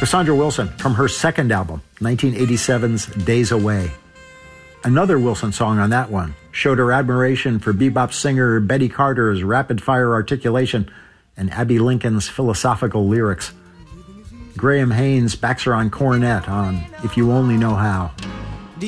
Cassandra Wilson from her second album, 1987's Days Away. Another Wilson song on that one showed her admiration for bebop singer Betty Carter's rapid-fire articulation and Abby Lincoln's philosophical lyrics. Graham Haynes backs her on cornet on If You Only Know How.